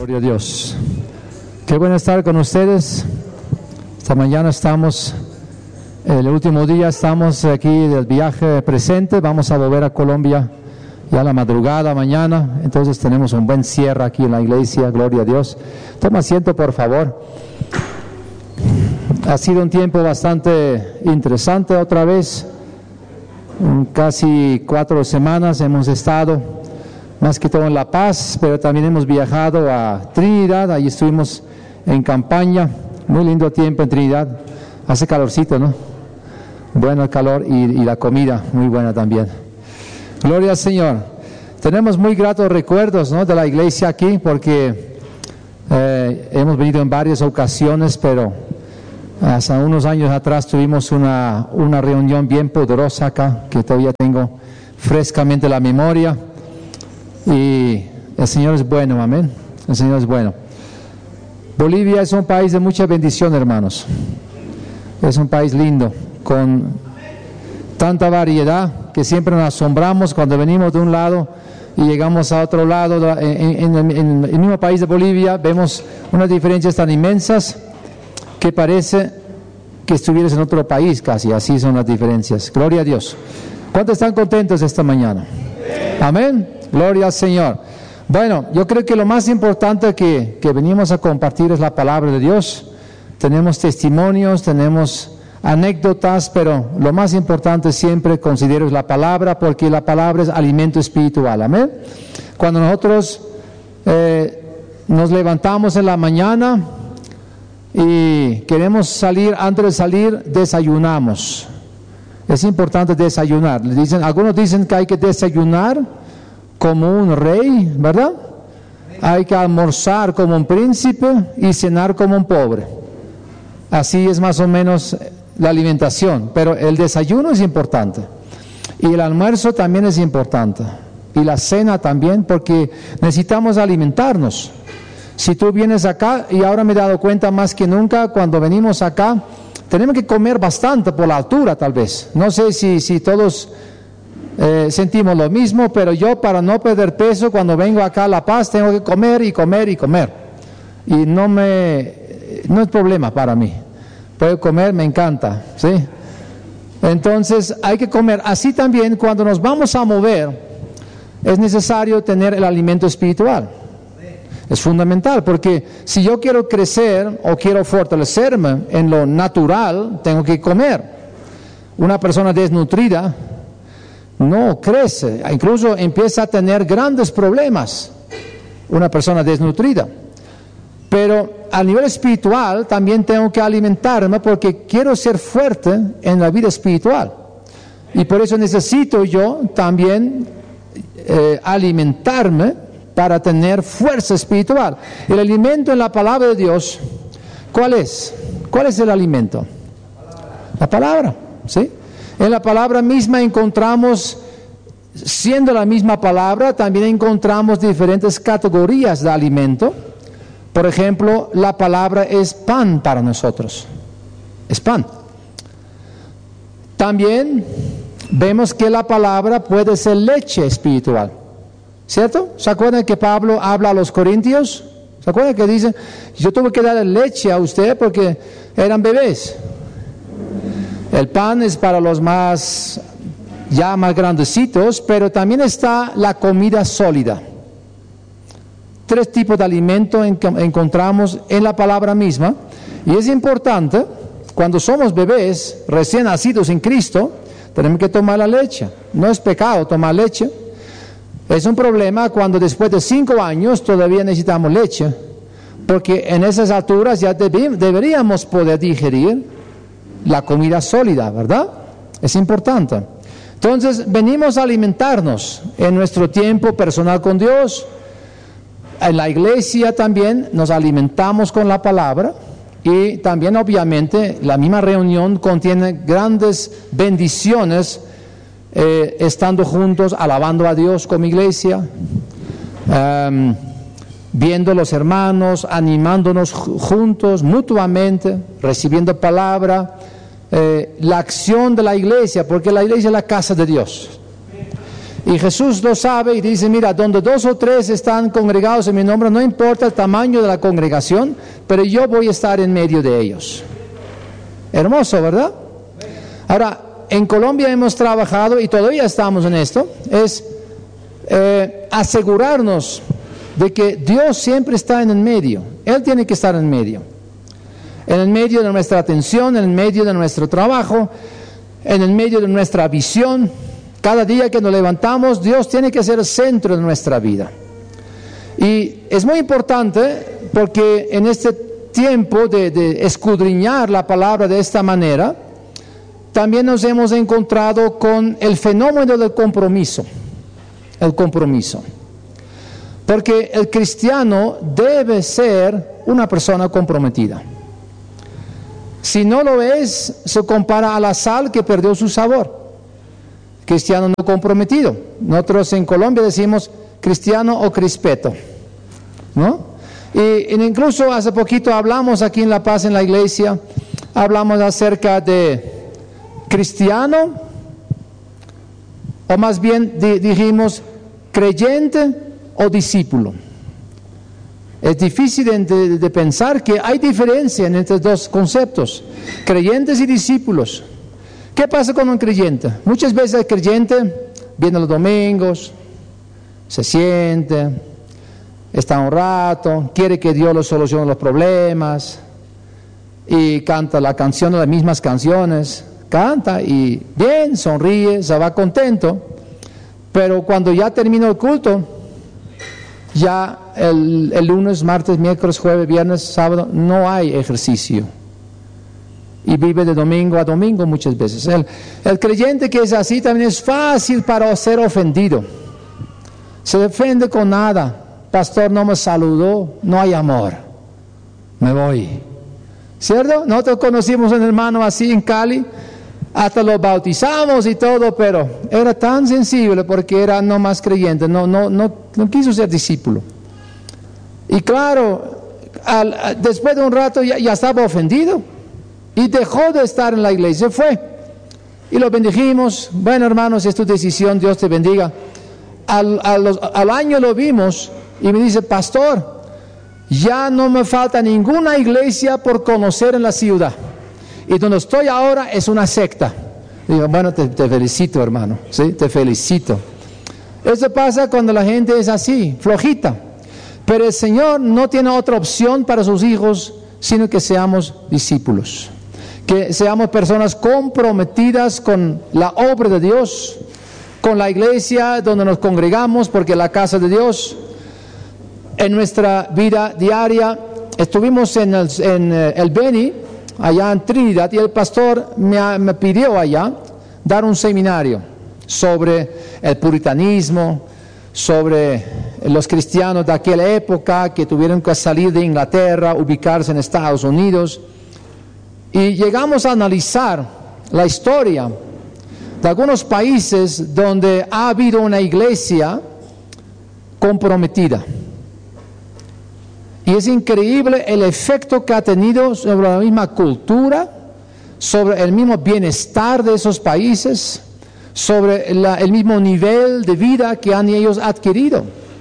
Gloria a Dios. Qué bueno estar con ustedes. Esta mañana estamos, el último día estamos aquí del viaje presente. Vamos a volver a Colombia ya a la madrugada mañana. Entonces tenemos un buen cierre aquí en la iglesia. Gloria a Dios. Toma asiento, por favor. Ha sido un tiempo bastante interesante otra vez. Casi 4 semanas hemos estado más que todo en La Paz, pero también hemos viajado a Trinidad. Ahí estuvimos en campaña. Muy lindo tiempo en Trinidad. Hace calorcito, ¿no? Bueno el calor y la comida muy buena también. Gloria al Señor. Tenemos muy gratos recuerdos, ¿no?, de la iglesia aquí, porque hemos venido en varias ocasiones, pero hace unos años atrás tuvimos una reunión bien poderosa acá, que todavía tengo frescamente la memoria. Y el Señor es bueno, amén. El Señor es bueno. Bolivia es un país de mucha bendición, hermanos. Es un país lindo, con tanta variedad que siempre nos asombramos cuando venimos de un lado y llegamos a otro lado. En el mismo país de Bolivia vemos unas diferencias tan inmensas que parece que estuvieras en otro país casi. Así son las diferencias. Gloria a Dios. ¿Cuántos están contentos esta mañana? Amén. Gloria al Señor. Bueno, yo creo que lo más importante que venimos a compartir es la palabra de Dios. Tenemos testimonios, tenemos anécdotas, pero lo más importante siempre considero es la palabra, porque la palabra es alimento espiritual. Amén. Cuando nosotros nos levantamos en la mañana y queremos salir, antes de salir desayunamos. Es importante desayunar. Algunos dicen que hay que desayunar como un rey, ¿verdad? Hay que almorzar como un príncipe y cenar como un pobre. Así es más o menos la alimentación, pero el desayuno es importante y el almuerzo también es importante y la cena también, porque necesitamos alimentarnos. Si tú vienes acá, y ahora me he dado cuenta más que nunca cuando venimos acá, tenemos que comer bastante por la altura tal vez. No sé si todos sentimos lo mismo, pero yo, para no perder peso, cuando vengo acá a La Paz tengo que comer y comer y comer, y no es problema para mí. Puedo comer, me encanta, ¿sí? Entonces hay que comer. Así también cuando nos vamos a mover es necesario tener el alimento espiritual. Es fundamental, porque si yo quiero crecer o quiero fortalecerme en lo natural, tengo que comer. Una persona desnutrida no crece, incluso empieza a tener grandes problemas, una persona desnutrida. Pero a nivel espiritual también tengo que alimentarme, porque quiero ser fuerte en la vida espiritual. Y por eso necesito yo también alimentarme para tener fuerza espiritual. El alimento en la palabra de Dios, ¿cuál es? ¿Cuál es el alimento? La palabra, ¿sí? En la palabra misma encontramos, siendo la misma palabra, también encontramos diferentes categorías de alimento. Por ejemplo, la palabra es pan para nosotros. Es pan. También vemos que la palabra puede ser leche espiritual. ¿Cierto? ¿Se acuerdan que Pablo habla a los corintios? ¿Se acuerdan que dice, yo tuve que darle leche a usted porque eran bebés? El pan es para los más grandecitos, pero también está la comida sólida. 3 tipos de alimento encontramos en la palabra misma, y es importante, cuando somos bebés recién nacidos en Cristo, tenemos que tomar la leche. No es pecado tomar leche. Es un problema cuando después de 5 años todavía necesitamos leche, porque en esas alturas ya deberíamos poder digerir la comida sólida, ¿verdad? Es importante. Entonces venimos a alimentarnos en nuestro tiempo personal con Dios. En la iglesia también nos alimentamos con la palabra, y también obviamente la misma reunión contiene grandes bendiciones, estando juntos, alabando a Dios como iglesia, viendo a los hermanos, animándonos juntos, mutuamente, recibiendo palabra, la acción de la iglesia, porque la iglesia es la casa de Dios. Y Jesús lo sabe y dice, mira, donde 2 o 3 están congregados en mi nombre, no importa el tamaño de la congregación, pero yo voy a estar en medio de ellos. Hermoso, ¿verdad? Ahora, en Colombia hemos trabajado y todavía estamos en esto, es asegurarnos de que Dios siempre está en el medio. Él tiene que estar en medio de nuestra atención, en el medio de nuestro trabajo, en el medio de nuestra visión. Cada día que nos levantamos, Dios tiene que ser el centro de nuestra vida. Y es muy importante porque en este tiempo de escudriñar la palabra de esta manera, también nos hemos encontrado con el fenómeno del compromiso. El compromiso. Porque el cristiano debe ser una persona comprometida. Si no lo es, se compara a la sal que perdió su sabor. Cristiano no comprometido. Nosotros en Colombia decimos cristiano o crispeto, ¿no? Y incluso hace poquito hablamos aquí en La Paz, en la iglesia, hablamos acerca de cristiano, o más bien dijimos creyente o discípulo. Es difícil de pensar que hay diferencia en estos dos conceptos, creyentes y discípulos. ¿Qué pasa con un creyente? Muchas veces el creyente viene los domingos, se siente, está un rato, quiere que Dios le solucione los problemas y canta la canción de las mismas canciones, canta y bien, sonríe, se va contento, pero cuando ya termina el culto, ya el lunes, martes, miércoles, jueves, viernes, sábado, no hay ejercicio. Y vive de domingo a domingo muchas veces. El creyente que es así también es fácil para ser ofendido. Se defiende con nada. Pastor no me saludó, no hay amor. Me voy. ¿Cierto? Nosotros conocimos a un hermano así en Cali, hasta lo bautizamos y todo, pero era tan sensible porque era no más creyente, no quiso ser discípulo. Y claro, después de un rato ya estaba ofendido. Y dejó de estar en la iglesia, fue. Y lo bendijimos. Bueno, hermanos, es tu decisión, Dios te bendiga. Al año lo vimos y me dice, pastor, ya no me falta ninguna iglesia por conocer en la ciudad. Y donde estoy ahora es una secta. Digo, bueno, te felicito, hermano, ¿sí? Te felicito. Eso pasa cuando la gente es así, flojita. Pero el Señor no tiene otra opción para sus hijos, sino que seamos discípulos. Que seamos personas comprometidas con la obra de Dios, con la iglesia donde nos congregamos, porque es la casa de Dios. En nuestra vida diaria, estuvimos en el Beni, allá en Trinidad, y el pastor me pidió allá dar un seminario sobre el puritanismo, sobre los cristianos de aquella época que tuvieron que salir de Inglaterra, ubicarse en Estados Unidos. Y llegamos a analizar la historia de algunos países donde ha habido una iglesia comprometida. Y es increíble el efecto que ha tenido sobre la misma cultura, sobre el mismo bienestar de esos países, sobre el mismo nivel de vida que han ellos adquirido.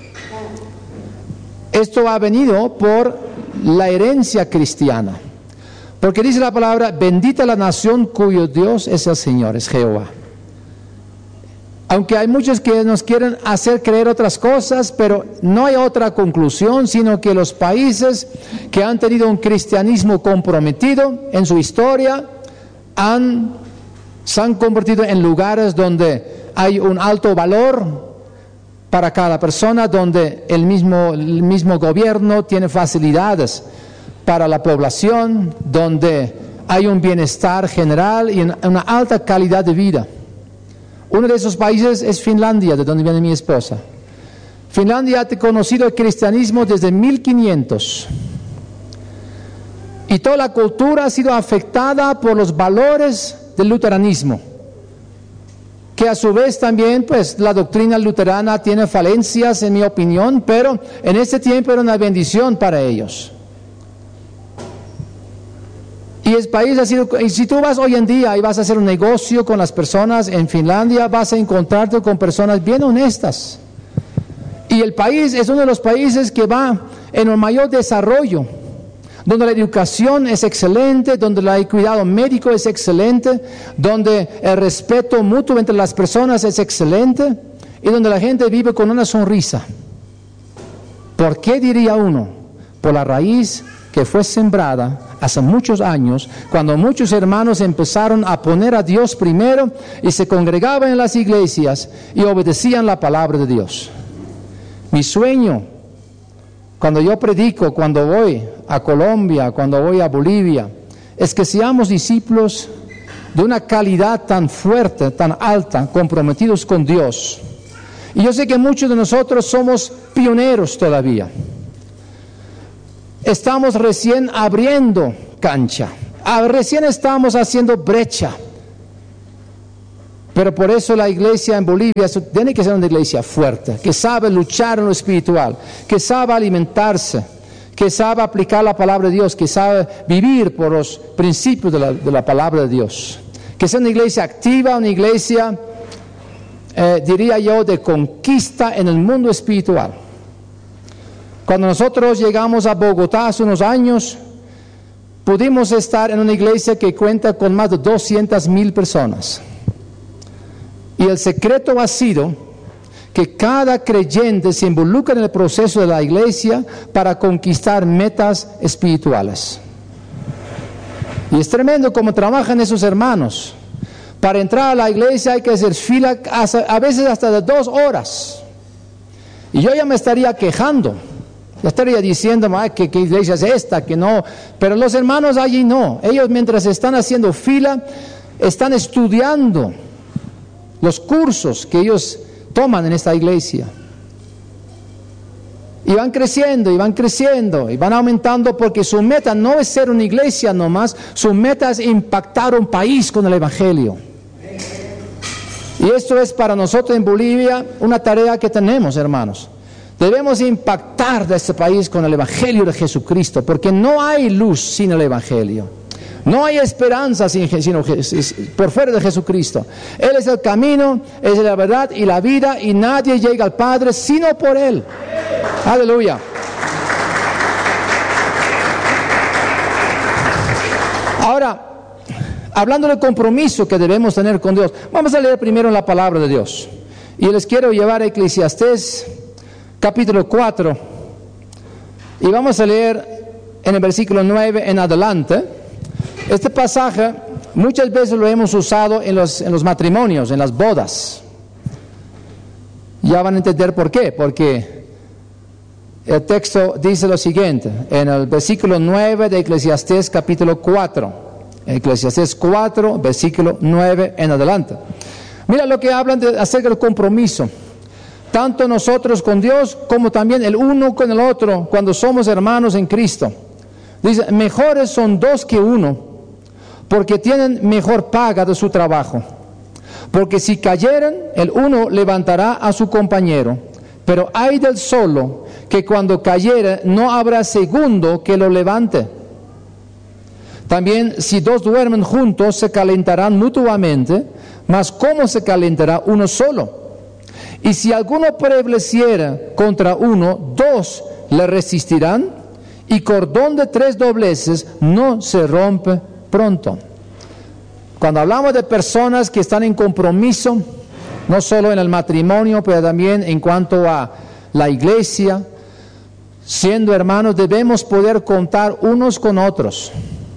Esto ha venido por la herencia cristiana. Porque dice la palabra, bendita la nación cuyo Dios es el Señor, es Jehová. Aunque hay muchos que nos quieren hacer creer otras cosas, pero no hay otra conclusión, sino que los países que han tenido un cristianismo comprometido en su historia, se han convertido en lugares donde hay un alto valor para cada persona, donde el mismo gobierno tiene facilidades para la población, donde hay un bienestar general y una alta calidad de vida. Uno de esos países es Finlandia, de donde viene mi esposa. Finlandia ha conocido el cristianismo desde 1500. Y toda la cultura ha sido afectada por los valores del luteranismo, que a su vez también, pues, la doctrina luterana tiene falencias, en mi opinión, pero en ese tiempo era una bendición para ellos. Y el país ha sido, y si tú vas hoy en día y vas a hacer un negocio con las personas en Finlandia, vas a encontrarte con personas bien honestas. Y el país es uno de los países que va en el mayor desarrollo, donde la educación es excelente, donde el cuidado médico es excelente, donde el respeto mutuo entre las personas es excelente y donde la gente vive con una sonrisa. ¿Por qué diría uno? Por la raíz que fue sembrada hace muchos años, cuando muchos hermanos empezaron a poner a Dios primero y se congregaban en las iglesias y obedecían la palabra de Dios. Mi sueño, cuando yo predico, cuando voy a Colombia, cuando voy a Bolivia, es que seamos discípulos de una calidad tan fuerte, tan alta, comprometidos con Dios. Y yo sé que muchos de nosotros somos pioneros todavía. Estamos recién abriendo cancha, recién estamos haciendo brecha. Pero por eso la iglesia en Bolivia tiene que ser una iglesia fuerte, que sabe luchar en lo espiritual, que sabe alimentarse, que sabe aplicar la palabra de Dios, que sabe vivir por los principios de la palabra de Dios. Que sea una iglesia activa, una iglesia, diría yo, de conquista en el mundo espiritual. Cuando nosotros llegamos a Bogotá hace unos años, pudimos estar en una iglesia que cuenta con más de 200,000 personas. Y el secreto ha sido que cada creyente se involucra en el proceso de la iglesia para conquistar metas espirituales. Y es tremendo cómo trabajan esos hermanos. Para entrar a la iglesia hay que hacer fila a veces hasta de 2 horas. Y yo ya me estaría quejando. Yo estaría diciendo, ¿qué iglesia es esta? Que no. Pero los hermanos allí no. Ellos mientras están haciendo fila, están estudiando los cursos que ellos toman en esta iglesia. Y van creciendo, y van creciendo, y van aumentando, porque su meta no es ser una iglesia nomás, su meta es impactar un país con el Evangelio. Y esto es para nosotros en Bolivia una tarea que tenemos, hermanos. Debemos impactar de este país con el Evangelio de Jesucristo, porque no hay luz sin el Evangelio. No hay esperanza sino por fuera de Jesucristo. Él es el camino, es la verdad y la vida, y nadie llega al Padre sino por Él. Aleluya. Ahora, hablando del compromiso que debemos tener con Dios, vamos a leer primero la palabra de Dios. Y les quiero llevar a Eclesiastés capítulo 4, y vamos a leer en el versículo 9 en adelante. Este pasaje muchas veces lo hemos usado en los matrimonios, en las bodas. Ya van a entender por qué, porque el texto dice lo siguiente, en el versículo 9 de Eclesiastés capítulo 4, Eclesiastés 4, versículo 9 en adelante. Mira lo que hablan acerca del compromiso. Tanto nosotros con Dios como también el uno con el otro cuando somos hermanos en Cristo. Dice, mejores son 2 que 1, porque tienen mejor paga de su trabajo. Porque si cayeren, el uno levantará a su compañero. Pero hay del solo, que cuando cayere no habrá segundo que lo levante. También si 2 duermen juntos, se calentarán mutuamente, mas ¿cómo se calentará uno solo? Y si alguno prevaleciera contra uno, 2 le resistirán, y cordón de 3 dobleces no se rompe pronto. Cuando hablamos de personas que están en compromiso, no solo en el matrimonio, pero también en cuanto a la iglesia, siendo hermanos, debemos poder contar unos con otros.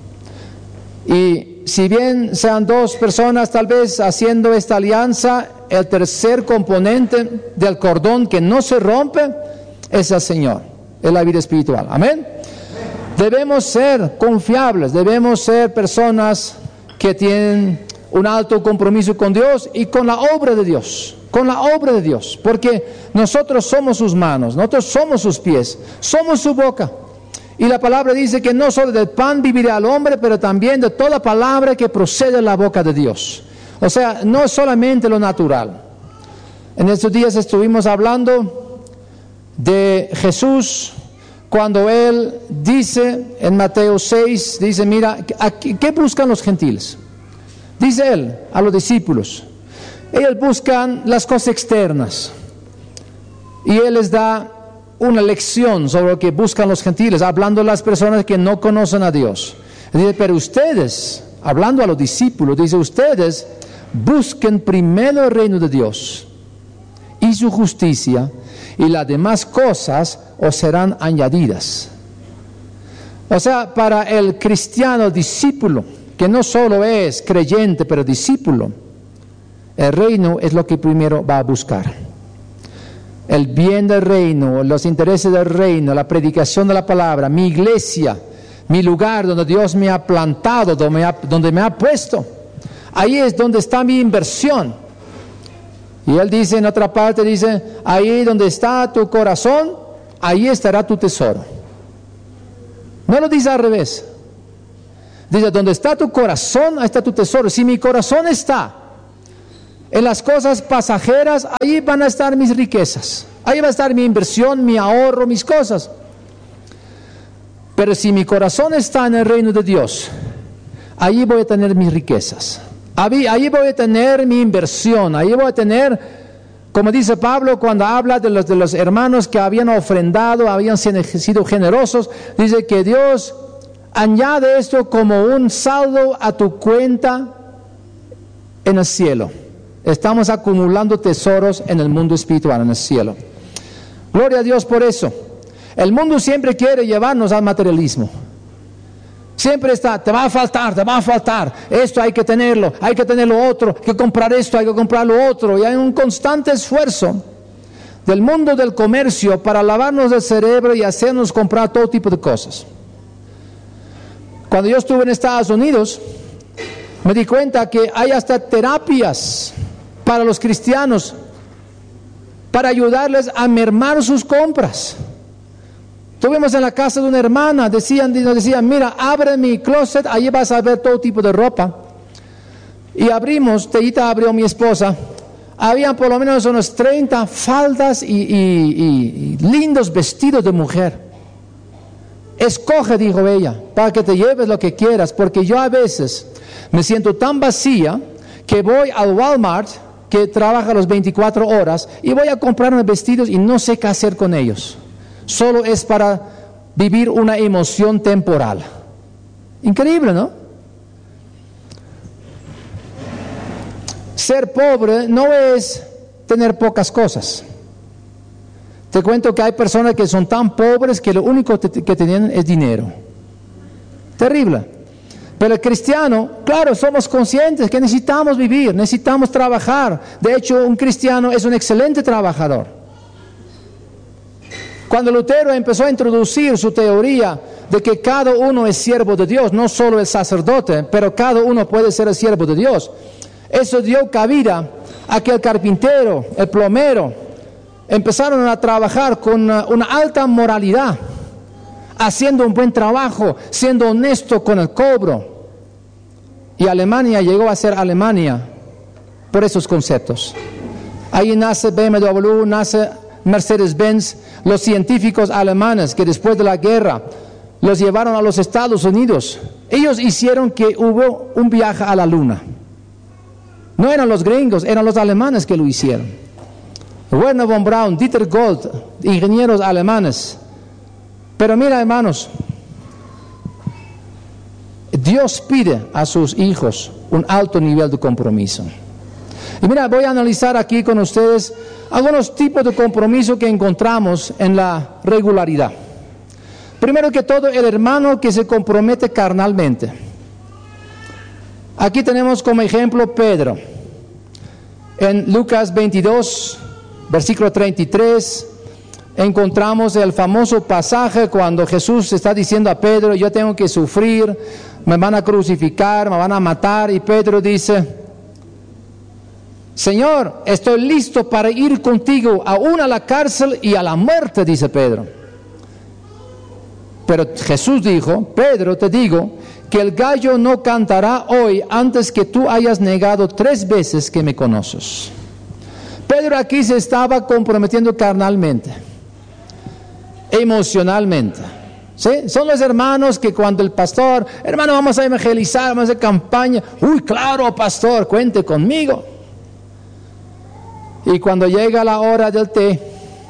Y si bien sean 2 personas tal vez haciendo esta alianza, el tercer componente del cordón que no se rompe es el Señor, es la vida espiritual. Amén. Debemos ser confiables, debemos ser personas que tienen un alto compromiso con Dios y con la obra de Dios, porque nosotros somos sus manos, nosotros somos sus pies, somos su boca. Y la palabra dice que no solo del pan vivirá el hombre, pero también de toda palabra que procede de la boca de Dios. O sea, no es solamente lo natural. En estos días estuvimos hablando de Jesús cuando Él dice en Mateo 6, dice, mira, ¿qué buscan los gentiles? Dice Él a los discípulos, ellos buscan las cosas externas. Y Él les da una lección sobre lo que buscan los gentiles, hablando a las personas que no conocen a Dios. Dice, pero ustedes, hablando a los discípulos, dice, ustedes busquen primero el reino de Dios y su justicia, y las demás cosas os serán añadidas. O sea, para el cristiano discípulo, que no solo es creyente, pero discípulo, el reino es lo que primero va a buscar. El bien del reino, los intereses del reino, la predicación de la palabra, mi iglesia, mi lugar donde Dios me ha plantado, donde me ha puesto. Ahí es donde está mi inversión. Y Él dice en otra parte, dice, ahí donde está tu corazón, ahí estará tu tesoro. No lo dice al revés. Dice, donde está tu corazón, ahí está tu tesoro. Si mi corazón está en las cosas pasajeras, ahí van a estar mis riquezas. Ahí va a estar mi inversión, mi ahorro, mis cosas. Pero si mi corazón está en el reino de Dios, ahí voy a tener mis riquezas. Ahí voy a tener mi inversión. Ahí voy a tener, como dice Pablo cuando habla de los hermanos que habían ofrendado, habían sido generosos, dice que Dios añade esto como un saldo a tu cuenta en el cielo. Estamos acumulando tesoros en el mundo espiritual, en el cielo. Gloria a Dios por eso. El mundo siempre quiere llevarnos al materialismo. Siempre está, te va a faltar, esto hay que tenerlo otro, hay que comprar esto, hay que comprar lo otro. Y hay un constante esfuerzo del mundo del comercio para lavarnos el cerebro y hacernos comprar todo tipo de cosas. Cuando yo estuve en Estados Unidos, me di cuenta que hay hasta terapias para los cristianos para ayudarles a mermar sus compras. Estuvimos en la casa de una hermana, nos decían, mira, abre mi closet, ahí vas a ver todo tipo de ropa. Y abrimos, Teita abrió mi esposa, habían por lo menos unos 30 faldas y lindos vestidos de mujer. Escoge, dijo ella, para que te lleves lo que quieras, porque yo a veces me siento tan vacía que voy al Walmart, que trabaja las 24 horas, y voy a comprarme vestidos y no sé qué hacer con ellos. Solo es para vivir una emoción temporal. Increíble, ¿no? Ser pobre no es tener pocas cosas. Te cuento que hay personas que son tan pobres que lo único que tienen es dinero. Terrible. Pero el cristiano, claro, somos conscientes que necesitamos vivir, necesitamos trabajar. De hecho, un cristiano es un excelente trabajador. Cuando Lutero empezó a introducir su teoría de que cada uno es siervo de Dios, no solo el sacerdote, pero cada uno puede ser el siervo de Dios, eso dio cabida a que el carpintero, el plomero, empezaron a trabajar con una alta moralidad, haciendo un buen trabajo, siendo honesto con el cobro. Y Alemania llegó a ser Alemania por esos conceptos. Ahí nace BMW, nace Mercedes-Benz, los científicos alemanes que después de la guerra los llevaron a los Estados Unidos. Ellos hicieron que hubo un viaje a la luna. No eran los gringos, eran los alemanes que lo hicieron. Werner von Braun, Dieter Gold, ingenieros alemanes. Pero mira, hermanos, Dios pide a sus hijos un alto nivel de compromiso. Y mira, voy a analizar aquí con ustedes algunos tipos de compromiso que encontramos en la regularidad. Primero que todo, el hermano que se compromete carnalmente. Aquí tenemos como ejemplo Pedro. En Lucas 22, versículo 33, encontramos el famoso pasaje cuando Jesús está diciendo a Pedro, yo tengo que sufrir, me van a crucificar, me van a matar, y Pedro dice, Señor, estoy listo para ir contigo aún a la cárcel y a la muerte, dice Pedro. Pero Jesús dijo, Pedro, te digo que el gallo no cantará hoy antes que tú hayas negado 3 veces que me conoces. Pedro aquí se estaba comprometiendo carnalmente. emocionalmente. ¿Sí? Son los hermanos que cuando el pastor, hermano, vamos a evangelizar, vamos a hacer campaña, uy, claro, pastor, cuente conmigo. Y cuando llega la hora del té,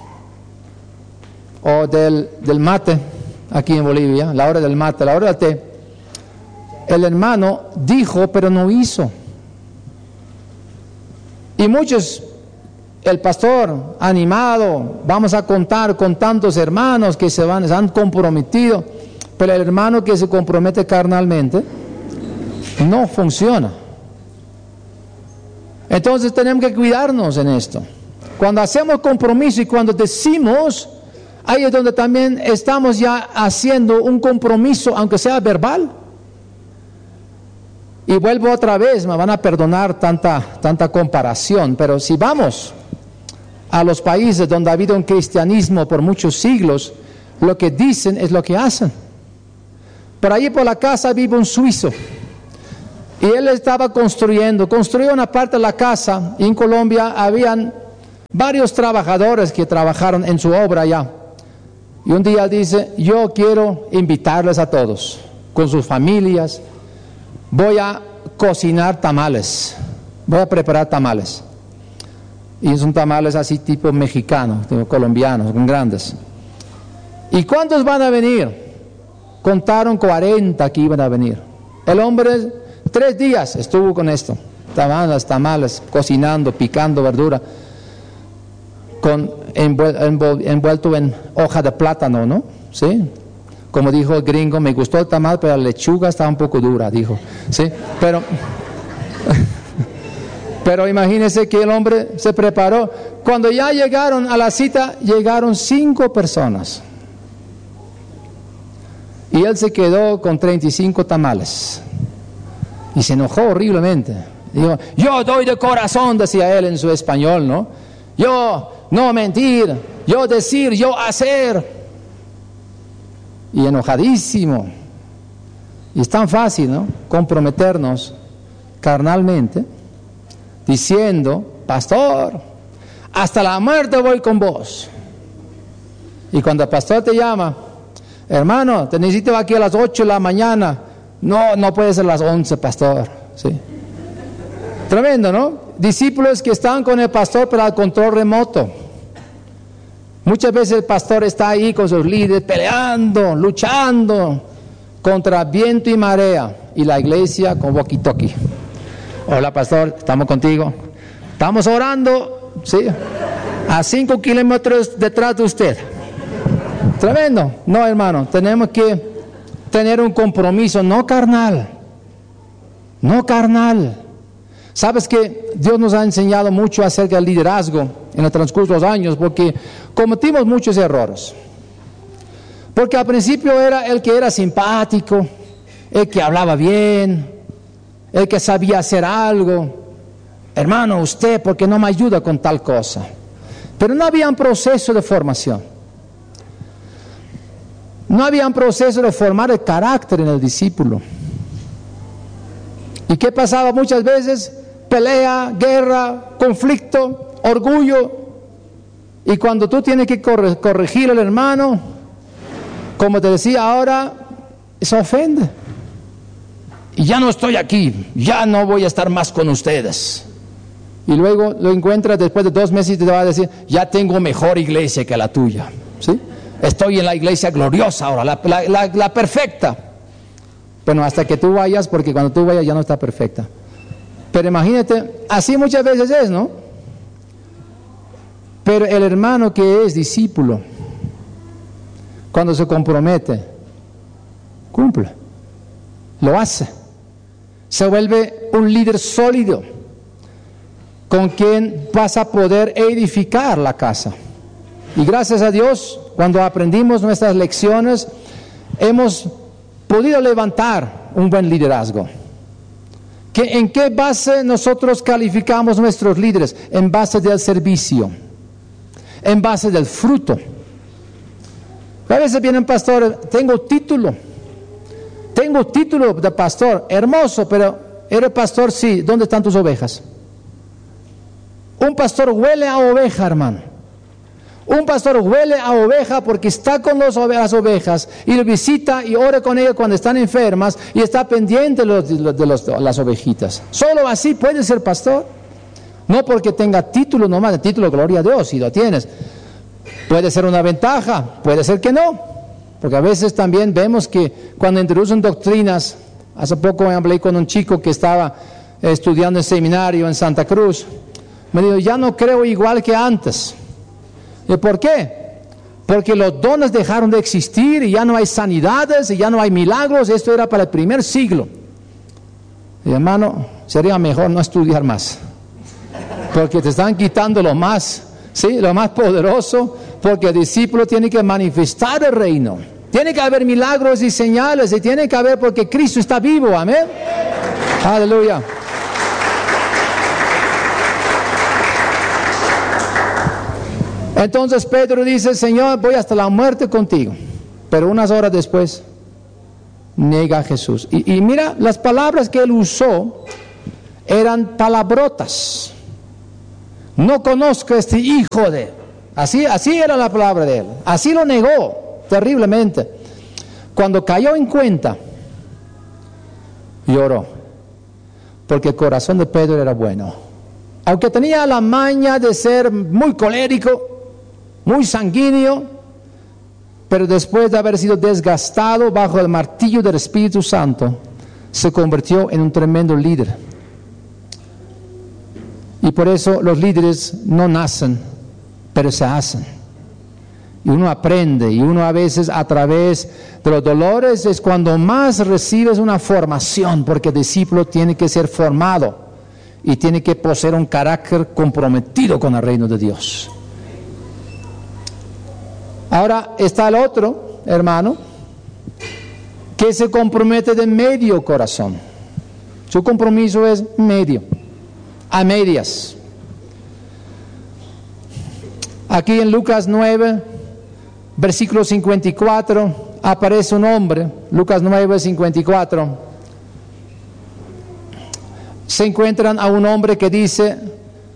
o del mate, aquí en Bolivia, la hora del mate, la hora del té, el hermano dijo, pero no hizo. Y muchos, el pastor animado, vamos a contar con tantos hermanos que se han comprometido, pero el hermano que se compromete carnalmente no funciona. Entonces tenemos que cuidarnos en esto. Cuando hacemos compromiso y cuando decimos, ahí es donde también estamos ya haciendo un compromiso, aunque sea verbal. Y vuelvo otra vez, me van a perdonar tanta comparación, pero si vamos a los países donde ha habido un cristianismo por muchos siglos, lo que dicen es lo que hacen. Por ahí por la casa vive un suizo, y él estaba construyó una parte de la casa, y en Colombia habían varios trabajadores que trabajaron en su obra allá. Y un día dice, yo quiero invitarles a todos, con sus familias, voy a cocinar tamales, voy a preparar tamales. Y son tamales así tipo mexicano, tipo colombianos, grandes. ¿Y cuántos van a venir? Contaron 40 que iban a venir. El hombre 3 días estuvo con esto, tamales, cocinando, picando verdura, envuelto en hoja de plátano, ¿no? ¿Sí? Como dijo el gringo, me gustó el tamal, pero la lechuga estaba un poco dura, dijo. ¿Sí? Pero imagínense que el hombre se preparó. Cuando ya llegaron a la cita, llegaron 5 personas. Y él se quedó con 35 tamales. Y se enojó horriblemente. Dijo, yo doy de corazón, decía él en su español, ¿no? Yo no mentir, yo decir, yo hacer. Y enojadísimo. Y es tan fácil, ¿no? Comprometernos carnalmente, diciendo, pastor, hasta la muerte voy con vos. Y cuando el pastor te llama, hermano, te necesito aquí a las 8 de la mañana. No puede ser las 11, pastor. ¿Sí? Tremendo, ¿no? Discípulos que están con el pastor pero al control remoto. Muchas veces el pastor está ahí con sus líderes peleando, luchando contra viento y marea, y la iglesia con walkie-talkie. Hola pastor, estamos contigo. Estamos orando, ¿sí? A 5 kilómetros detrás de usted. Tremendo. No, hermano, tenemos que tener un compromiso, no carnal. Sabes que Dios nos ha enseñado mucho acerca del liderazgo en el transcurso de los años, porque cometimos muchos errores. Porque al principio era el que era simpático, el que hablaba bien, el que sabía hacer algo. Hermano, usted, ¿por qué no me ayuda con tal cosa? Pero no había un proceso de formación. No había un proceso de formar el carácter en el discípulo. ¿Y qué pasaba muchas veces? Pelea, guerra, conflicto, orgullo. Y cuando tú tienes que corregir al hermano, como te decía ahora, se ofende. Y ya no estoy aquí, ya no voy a estar más con ustedes. Y luego lo encuentras después de 2 meses y te va a decir, ya tengo mejor iglesia que la tuya. ¿Sí? Estoy en la iglesia gloriosa ahora, la perfecta. Bueno, hasta que tú vayas, porque cuando tú vayas ya no está perfecta. Pero imagínate, así muchas veces es, ¿no? Pero el hermano que es discípulo, cuando se compromete, cumple, lo hace. Se vuelve un líder sólido, con quien vas a poder edificar la casa. Y gracias a Dios, cuando aprendimos nuestras lecciones, hemos podido levantar un buen liderazgo. ¿En qué base nosotros calificamos nuestros líderes? En base del servicio, en base del fruto. A veces vienen pastores, tengo título de pastor, hermoso, pero ¿eres pastor? Sí. ¿Dónde están tus ovejas? Un pastor huele a oveja, hermano. Un pastor huele a oveja porque está con las ovejas y lo visita y ora con ellos cuando están enfermas y está pendiente de las ovejitas. Solo así puede ser pastor. No porque tenga título nomás, el título gloria a Dios, si lo tienes. Puede ser una ventaja, puede ser que no. Porque a veces también vemos que cuando introducen doctrinas, hace poco hablé con un chico que estaba estudiando en seminario en Santa Cruz, me dijo, ya no creo igual que antes. ¿Y por qué? Porque los dones dejaron de existir y ya no hay sanidades y ya no hay milagros. Esto era para el primer siglo. Y hermano, sería mejor no estudiar más, porque te están quitando lo más, ¿sí? Lo más poderoso, porque el discípulo tiene que manifestar el reino. Tiene que haber milagros y señales, y tiene que haber porque Cristo está vivo, amén. Aleluya. Entonces Pedro dice, Señor, voy hasta la muerte contigo. Pero unas horas después, niega a Jesús. Y mira, las palabras que él usó eran palabrotas. No conozco a este hijo de... Así era la palabra de él. Así lo negó terriblemente. Cuando cayó en cuenta, lloró. Porque el corazón de Pedro era bueno. Aunque tenía la maña de ser muy colérico, muy sanguíneo, pero después de haber sido desgastado bajo el martillo del Espíritu Santo, se convirtió en un tremendo líder. Y por eso los líderes no nacen, pero se hacen. Y uno aprende, y uno a veces a través de los dolores es cuando más recibes una formación, porque el discípulo tiene que ser formado y tiene que poseer un carácter comprometido con el reino de Dios. Ahora está el otro hermano que se compromete de medio corazón. Su compromiso es medio, a medias. Aquí en Lucas 9, versículo 54, aparece un hombre, Lucas 9, 54. Se encuentran a un hombre que dice,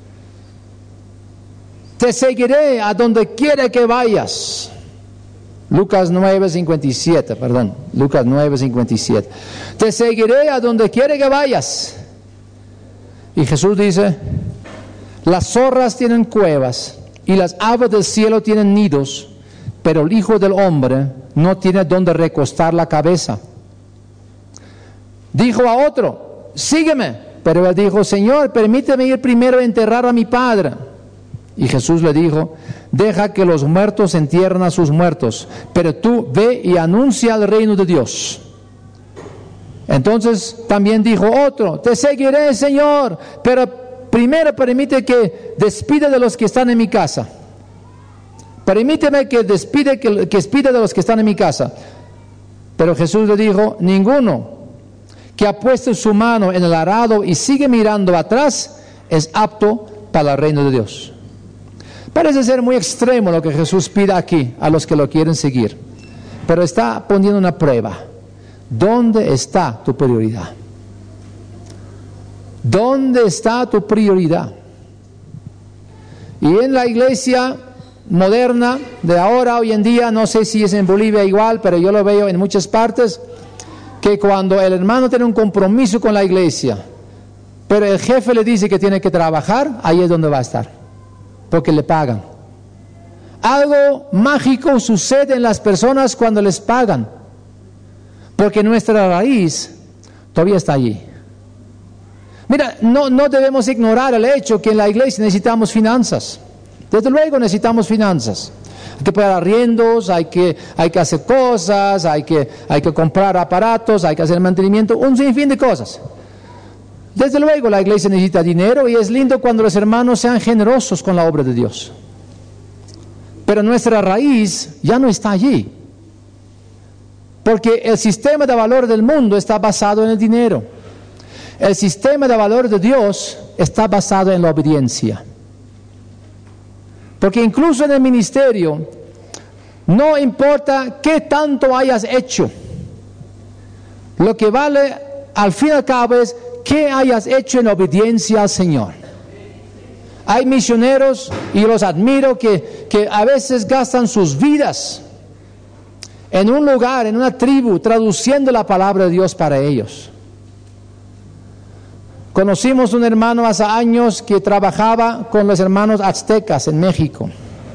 te seguiré a donde quiera que vayas. Lucas 9, 57, perdón, Lucas 9, 57. Te seguiré a donde quiera que vayas. Y Jesús dice, las zorras tienen cuevas y las aves del cielo tienen nidos, pero el Hijo del Hombre no tiene donde recostar la cabeza. Dijo a otro, sígueme. Pero él dijo, Señor, permíteme ir primero a enterrar a mi padre. Y Jesús le dijo, deja que los muertos entierren a sus muertos, pero tú ve y anuncia el reino de Dios. Entonces también dijo otro, te seguiré, Señor, pero primero permite que despida de los que están en mi casa. Permíteme que despida de los que están en mi casa. Pero Jesús le dijo, ninguno que ha puesto su mano en el arado y sigue mirando atrás es apto para el reino de Dios. Parece ser muy extremo lo que Jesús pide aquí a los que lo quieren seguir, pero está poniendo una prueba. ¿Dónde está tu prioridad? ¿Dónde está tu prioridad? Y en la iglesia moderna de ahora, hoy en día, no sé si es en Bolivia igual, pero yo lo veo en muchas partes, que cuando el hermano tiene un compromiso con la iglesia, pero el jefe le dice que tiene que trabajar, ahí es donde va a estar, porque le pagan. Algo mágico sucede en las personas cuando les pagan, porque nuestra raíz todavía está allí. Mira, no debemos ignorar el hecho que en la iglesia necesitamos finanzas. Desde luego necesitamos finanzas. Hay que pagar arriendos, hay que hacer cosas, hay que comprar aparatos, hay que hacer mantenimiento, un sinfín de cosas. Desde luego la iglesia necesita dinero y es lindo cuando los hermanos sean generosos con la obra de Dios. Pero nuestra raíz ya no está allí. Porque el sistema de valor del mundo está basado en el dinero. El sistema de valor de Dios está basado en la obediencia. Porque incluso en el ministerio, no importa qué tanto hayas hecho, lo que vale al fin y al cabo es qué hayas hecho en obediencia al Señor. Hay misioneros, y los admiro, que a veces gastan sus vidas en un lugar, en una tribu, traduciendo la palabra de Dios para ellos. Conocimos un hermano hace años que trabajaba con los hermanos aztecas en México.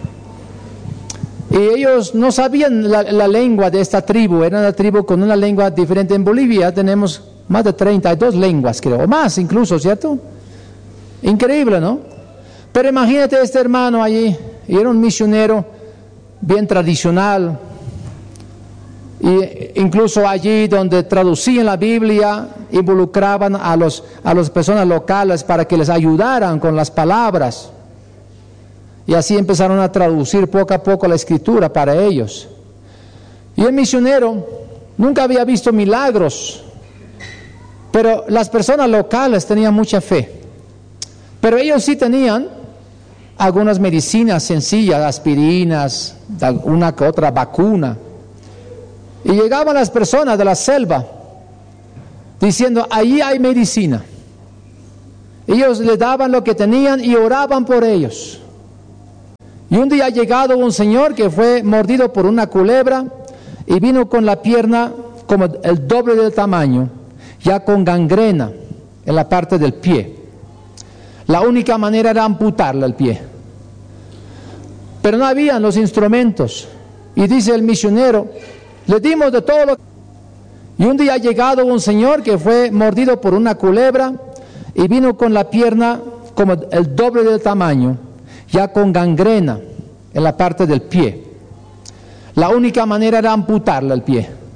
Y ellos no sabían la lengua de esta tribu, era una tribu con una lengua diferente. En Bolivia tenemos más de 32 lenguas, creo, o más incluso, ¿cierto? Increíble, ¿no? Pero imagínate este hermano allí, y era un misionero bien tradicional, y incluso allí donde traducían la Biblia, involucraban a las personas locales para que les ayudaran con las palabras. Y así empezaron a traducir poco a poco la escritura para ellos. Y el misionero nunca había visto milagros, pero las personas locales tenían mucha fe. Pero ellos sí tenían algunas medicinas sencillas, aspirinas, una que otra vacuna. Y llegaban las personas de la selva diciendo, allí hay medicina. Ellos les daban lo que tenían y oraban por ellos. Y un día ha llegado un señor que fue mordido por una culebra y vino con la pierna como el doble del tamaño, ya con gangrena en la parte del pie. La única manera era amputarle el pie. Pero no habían los instrumentos. Y dice el misionero, le dimos de todo lo. Y un día ha llegado un señor que fue mordido por una culebra y vino con la pierna como el doble del tamaño, ya con gangrena en la parte del pie. La única manera era amputarle el pie.